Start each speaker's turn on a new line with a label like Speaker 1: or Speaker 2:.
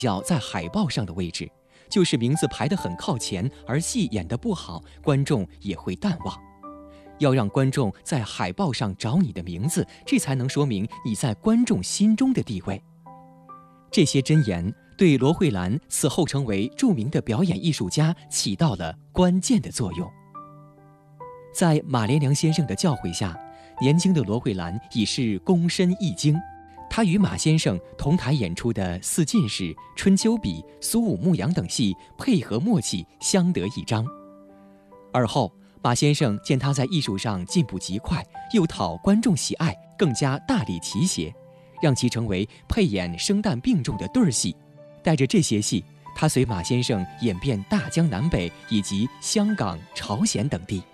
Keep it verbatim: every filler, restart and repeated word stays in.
Speaker 1: 角在海报上的位置，就是名字排得很靠前，而戏演得不好，观众也会淡忘。要让观众在海报上找你的名字，这才能说明你在观众心中的地位。这些箴言对罗慧兰此后成为著名的表演艺术家起到了关键的作用。在马连良先生的教诲下，年轻的罗慧兰已是躬身一经。她与马先生同台演出的《四进士》《春秋笔》《苏武牧羊》等戏配合默契，相得益彰。而后，马先生见她在艺术上进步极快，又讨观众喜爱，更加大力提携，让其成为配演生旦并重的对儿戏。带着这些戏，他随马先生演遍大江南北以及香港、朝鲜等地。